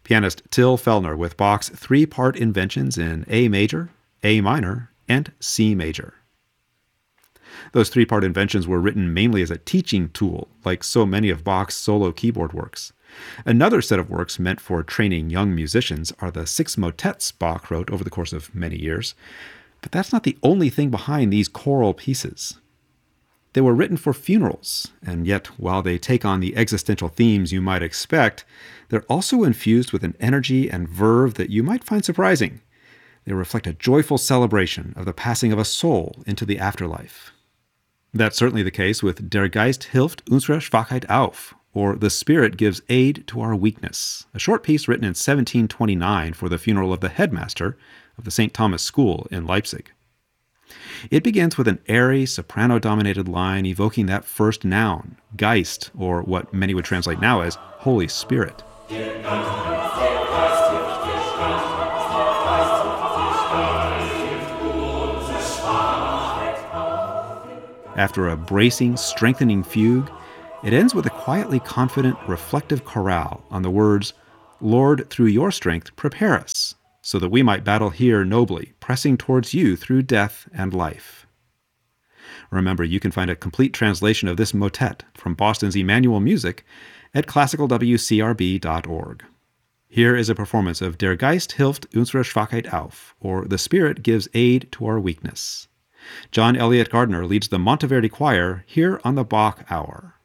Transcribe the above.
Pianist Till Fellner with Bach's three-part inventions in A major, A minor, and C major. Those three-part inventions were written mainly as a teaching tool, like so many of Bach's solo keyboard works. Another set of works meant for training young musicians are the 6 motets Bach wrote over the course of many years. But that's not the only thing behind these choral pieces. They were written for funerals, and yet while they take on the existential themes you might expect, they're also infused with an energy and verve that you might find surprising. They reflect a joyful celebration of the passing of a soul into the afterlife. That's certainly the case with Der Geist hilft unserer Schwachheit auf, or The Spirit Gives Aid to Our Weakness, a short piece written in 1729 for the funeral of the headmaster of the St. Thomas School in Leipzig. It begins with an airy, soprano-dominated line evoking that first noun, Geist, or what many would translate now as Holy Spirit. After a bracing, strengthening fugue, it ends with a quietly confident, reflective chorale on the words, Lord, through your strength, prepare us, so that we might battle here nobly, pressing towards you through death and life. Remember, you can find a complete translation of this motet from Boston's Emmanuel Music at classicalwcrb.org. Here is a performance of Der Geist hilft unserer Schwachheit auf, or The Spirit Gives Aid to Our Weakness. John Elliott Gardner leads the Monteverdi Choir here on the Bach Hour.